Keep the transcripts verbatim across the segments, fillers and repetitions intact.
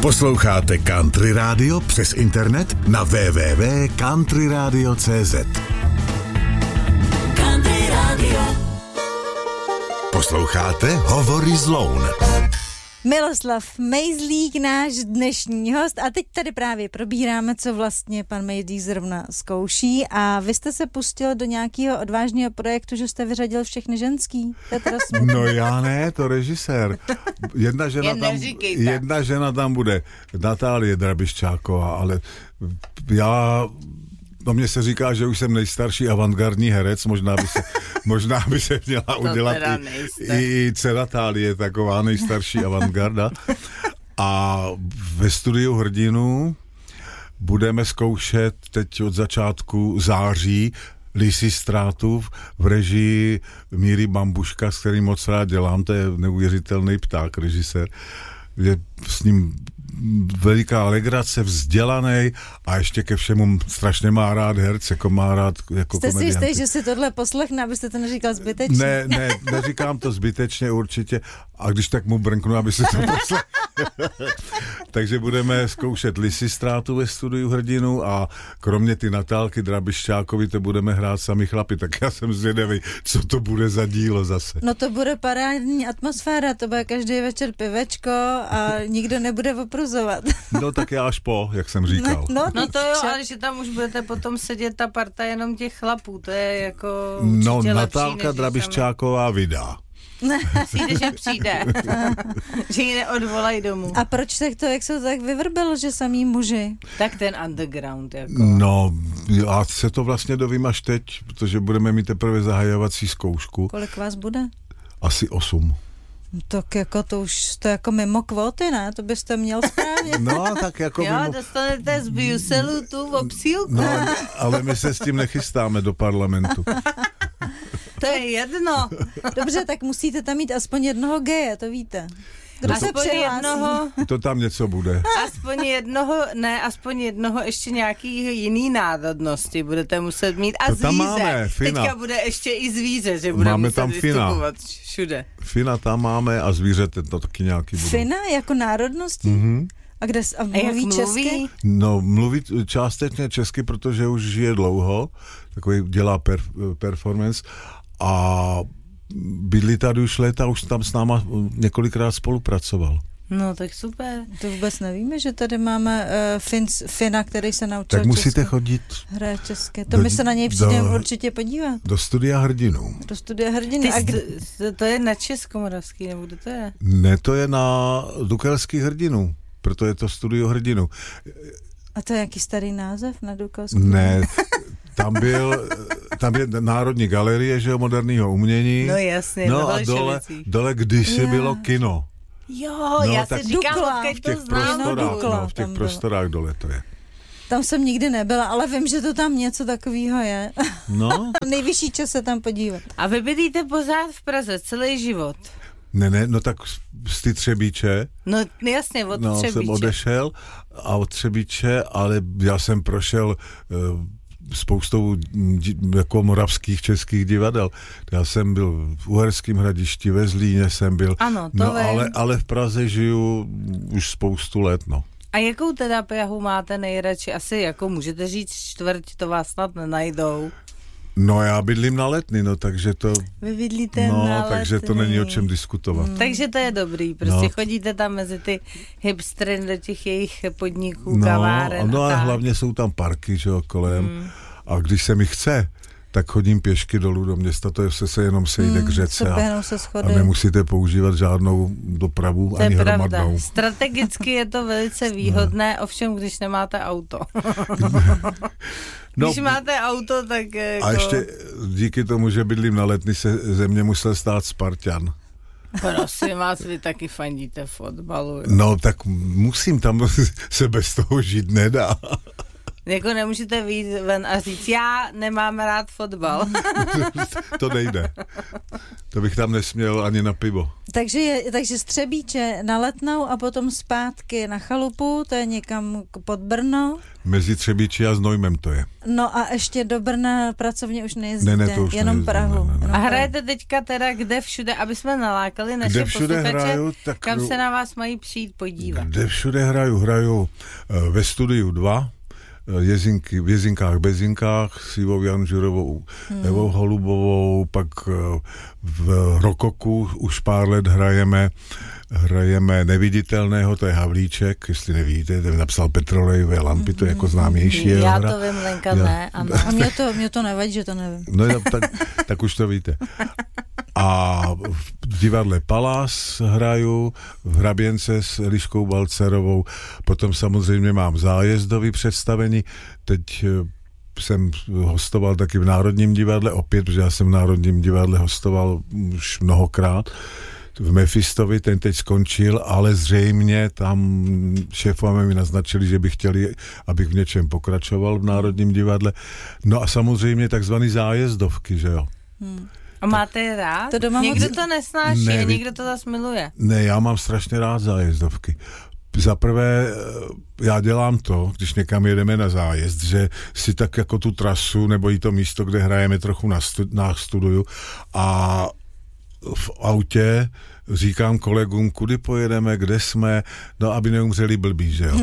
Posloucháte Country Radio přes internet na w w w tečka country radio tečka c z. Country Radio. Posloucháte Hovory z Loun. Miloslav Mejzlík, náš dnešní host, a teď tady právě probíráme, co vlastně pan Mejzlík zrovna zkouší, a vy jste se pustil do nějakého odvážného projektu, že jste vyřadil všechny ženský. To je teda no já ne, to režisér. Jedna žena, tam, jedna žena tam bude, Natálie Drabiščáková, ale já... No mně se říká, že už jsem nejstarší avantgardní herec, možná by se, možná by se měla udělat i, i dcera Tálie, taková nejstarší avantgarda. A ve studiu Hrdinů budeme zkoušet teď od začátku září Lysistrátu v režii Míry Bambuška, s kterým moc rád dělám, to je neuvěřitelný pták, režisér. Je s ním veliká legrace, vzdělanej a ještě ke všemu strašně má rád herce, jako má rád jako Jste komedianty. si jistý, že si tohle poslechne, abyste to neříkal zbytečně? Ne, ne, neříkám to zbytečně určitě, a když tak mu brnknu, aby se to poslechl. Takže budeme zkoušet Lysistrátu ve studiu Hrdinů a kromě ty Natálky Drabiščákovy to budeme hrát sami chlapi, tak já jsem zvědavý, co to bude za dílo zase. No to bude parádní atmosféra, to bude každý večer pivečko a nikdo nebude opruzovat. No tak já až po, jak jsem říkal. No, no, no to jo, ale že tam už budete potom sedět ta parta jenom těch chlapů, to je jako no Natálka Drabiščáková vydá. Přijde, že přijde. Že ji neodvolají domů. A proč se to, jak se to tak vyvrbilo, že samý muži? Tak ten underground, jako. No, já se to vlastně dovím až teď, protože budeme mít teprve zahajovací zkoušku. Kolik vás bude? Asi osm. Tak jako to už, to jako mimo kvóty, ne? To byste měl správně. No, tak jako jo, mimo... dostanete z Bruselu tu obsílku. No, ale my se s tím nechystáme do parlamentu. To je jedno. Dobře, tak musíte tam mít aspoň jednoho geje, to víte. Kdo se aspoň jednoho... To tam něco bude. Aspoň jednoho, ne, aspoň jednoho ještě nějaký jiný národnosti budete muset mít. A to zvíře. Tam máme, Fina. Teďka bude ještě i zvíře, že bude máme muset tam vystupovat všude. Fina tam máme a zvířete to taky nějaký budou. Fina jako národnosti? Mhm. A kde a mluví a česky? No, mluví částečně česky, protože už žije dlouho, takový dělá per, performance a bydlí tady už léta, už tam s náma několikrát spolupracoval. No, tak super. To vůbec nevíme, že tady máme uh, Fins, Fina, který se naučil Tak musíte česky. chodit. Hraje česky. To do, my se na něj přijdeme určitě podívat. Do studia Hrdinů. Do studia Hrdinů. Ty, kdy... to, to je na Českomoravský, nebo kde to je? Ne, to je na Dukelských Hrdinů, proto je to studio Hrdinů. A to je jaký starý název na Dukelských? Ne, tam byl, tam je Národní galerie, že jo, moderního umění. No jasně, no a dole, dole kdysi já. bylo kino. Jo, no, já si říkám, odkud to znám. Prostorách, no, v těch prostorách dole to je. Tam jsem nikdy nebyla, ale vím, že to tam něco takového je. No. Nejvyšší čas se tam podívat. A vy bydlíte pořád v Praze celý život? Ne, ne, no tak z ty Třebíče. No jasně, od no, Třebíče. jsem odešel a od Třebíče, ale já jsem prošel uh, spoustou jako moravských, českých divadel. Já jsem byl v Uherském Hradišti, ve Zlíně jsem byl. Ano, to no, ale, ale v Praze žiju už spoustu let, no. A jakou teda Prahu máte nejradši? Asi jako můžete říct čtvrť, to vás snad nenajdou. No já bydlím na Letný, no takže to... Vy bydlíte no, na takže Letný. to není o čem diskutovat. Hmm. Takže to je dobrý, prostě no. chodíte tam mezi ty hipstry do těch jejich podniků, no, kaváren. No a, a hlavně jsou tam parky, že jo, kolem. Hmm. A když se mi chce, tak chodím pěšky dolů do města, to je se, se jenom sejde hmm, k řece a, se a nemusíte používat žádnou dopravu to ani je hromadnou. Strategicky je to velice výhodné, no. Ovšem, když nemáte auto. No, když máte auto, tak... Jako... A ještě díky tomu, že bydlím na Letný, se ze mě musel stát Spartan. Prosím vás, vy taky fandíte fotbalu. Jo? No tak musím, tam se bez toho žít nedá. Jako nemůžete vyjít ven a říct, já nemám rád fotbal. To nejde. To bych tam nesměl ani na pivo. Takže, je, takže z Třebíče na Letnou a potom zpátky na chalupu, to je někam pod Brno. Mezi Třebíči a Znojmem to je. No a ještě do Brna pracovně už nejezdíte, ne, ne, to už jenom nejezdím, Prahu. Ne, ne, ne. A hrajete teďka teda kde všude, aby jsme nalákali naše posluchače, hraju, tak, kam se na vás mají přijít podívat. Kde všude hraju? Hraju ve Studiu dva, Jezinky, v Jezinkách, Bezinkách s Ivou Janžurovou, hmm. Evou Holubovou, pak v Rokoku už pár let hrajeme hrajeme Neviditelného, to je Havlíček, jestli nevíte, ten napsal Petrolejové lampy, to je jako známější. Já hra. to vím, Lenka, ne. A, a mě, to, mě to nevadí, že to nevím. No tak, tak už to víte. A v divadle Palás hraju, v Hraběnce s Eliškou Balcerovou, potom samozřejmě mám zájezdový představení, teď jsem hostoval taky v Národním divadle, opět, protože já jsem v Národním divadle hostoval už mnohokrát, v Mefistovi, ten teď skončil, ale zřejmě tam šéfové mi naznačili, že by chtěli, abych v něčem pokračoval v Národním divadle. No a samozřejmě takzvaný zájezdovky, že jo. Hmm. A máte je rád? To doma někdo moc... to nesnáší ne, a někdo to zase miluje. Ne, já mám strašně rád zájezdovky. Za prvé, já dělám to, když někam jedeme na zájezd, že si tak jako tu trasu nebo i to místo, kde hrajeme, trochu nastuduju a v autě říkám kolegům, kudy pojedeme, kde jsme, no aby neumřeli blbí, že jo.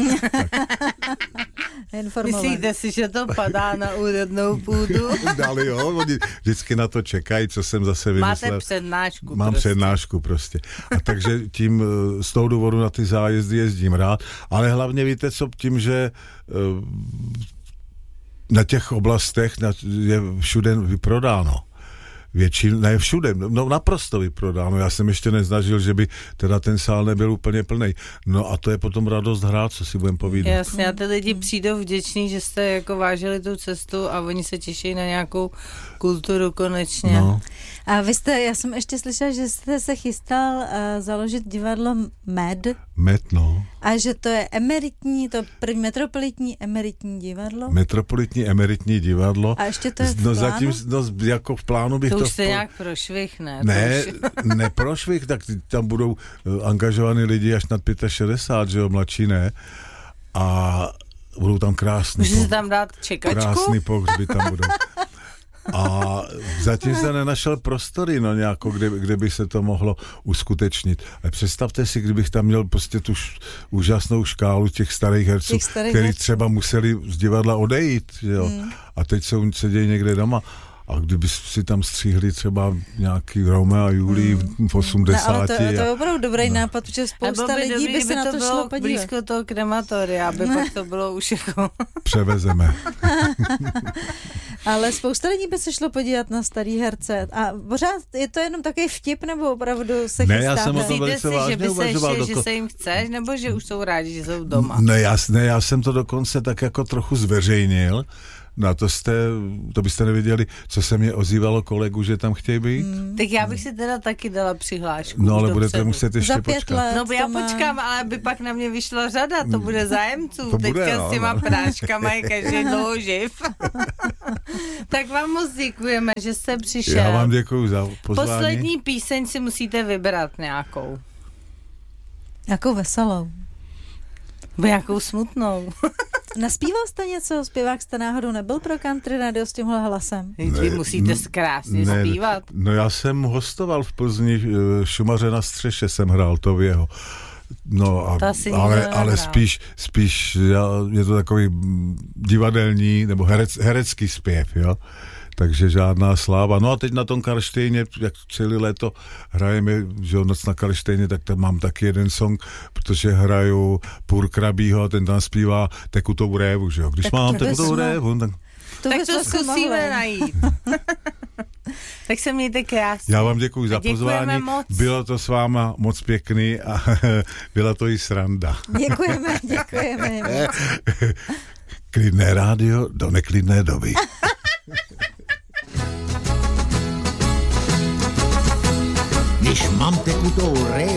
Myslíte si, že to padá na úrodnou půdu? Dali jo, oni vždycky na to čekají, co jsem zase vymyslel. Máte přednášku. Mám prostě. přednášku prostě. A takže tím z toho důvodu na ty zájezdy jezdím rád, ale hlavně víte co, tím, že na těch oblastech je všude vyprodáno. Většin, ne všude, no naprosto vyprodáno. Já jsem ještě nezažil, že by teda ten sál nebyl úplně plnej. No a to je potom radost hrát, co si budem povídat. Jasně, a ty lidi přijdou vděční, že jste jako vážili tu cestu a oni se těší na nějakou kulturu konečně. No. A vy jste, já jsem ještě slyšela, že jste se chystal uh, založit divadlo Med. Med, no. A že to je emeritní, to první metropolitní emeritní divadlo. Metropolitní emeritní divadlo. A ještě to je v no, plánu? Zatím, no, jako v plánu bych to to... už se po... nějak prošvih, ne? Ne, už... ne prošvih, tak tam budou uh, angažovaní lidi až nad šedesát pět, že jo, mladší ne. A budou tam krásný Můžete pohřby. Tam dát čekačku? Krásný pohřby tam budou. A zatím se nenašel prostory, no nějako, kde, kde by se to mohlo uskutečnit. Ale představte si, kdybych tam měl prostě tu š, úžasnou škálu těch starých herců, těch starých který herců. Třeba museli z divadla odejít, jo. Hmm. A teď jsou sedějí někde doma. A kdyby si tam stříhli třeba nějaký Romeo a Julii hmm. v osmdesáti. No, ale to, to je opravdu dobrý no. nápad, protože spousta by lidí dobrý, by se na to, to šlo podívat. Blízko toho krematoria, aby no. pak to bylo už jako... Převezeme. Ale spousta lidí by se šlo podívat na starý herce. A pořád je to jenom takový vtip, nebo opravdu se chystáte? Ne, já jsem o tom velice vážně že uvažoval. Se, že se jim chceš, nebo že už jsou rádi, že jsou doma? Ne já, ne, já jsem to dokonce tak jako trochu zveřejnil. No to jste, to byste nevěděli, co se mě ozývalo kolegu, že tam chtějí být? Hmm. Tak já bych si teda taky dala přihlášku. No ale budete muset ještě Za pět počkat. Let, no já má... počkám, ale by pak na mě vyšla řada, to bude zájemců. To bude, teďka no, s těma no. práškama je každý dlouho živ. Tak vám moc děkujeme, že jste přišel. Já vám děkuju za pozvání. Poslední píseň si musíte vybrat nějakou. Jakou veselou. Nebo nějakou smutnou. Naspíval jste něco? Zpěvák jste náhodou nebyl pro Country Radio s tímhle hlasem? Vy musíte krásně ne, zpívat. No já jsem hostoval v Plzni, Šumaře na střeše jsem hrál to v jeho. No, a, ale, ale spíš, spíš já, je to takový divadelní nebo herec, herecký zpěv, jo. Takže žádná sláva. No a teď na tom Karlštejně, jak celé léto hrajeme, že noc na Karlštejně, tak tam mám taky jeden song, protože hraju Půr Krabího a ten tam zpívá Tekutou révu, že jo. Když tak mám Tekutou révu, tak... To tak to zkusíme najít. Tak se mějte krásně. Já vám děkuji za pozvání. Moc. Bylo to s váma moc pěkný a byla to i sranda. Děkujeme, děkujeme. Klidné rádio do neklidné doby. Když mám tekutou révu,